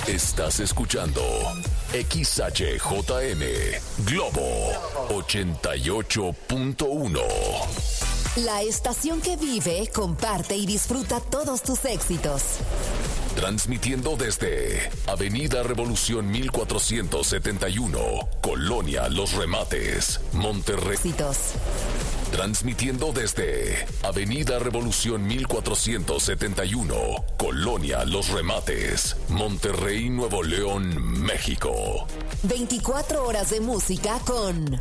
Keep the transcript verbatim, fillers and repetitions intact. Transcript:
Estás escuchando X H J M Globo ochenta y ocho punto uno. La estación que vive, comparte y disfruta todos tus éxitos. Transmitiendo desde Avenida Revolución mil cuatrocientos setenta y uno, Colonia Los Remates, Monterrey. Éxitos. Transmitiendo desde Avenida Revolución mil cuatrocientos setenta y uno, Colonia Los Remates, Monterrey, Nuevo León, México. veinticuatro horas de música con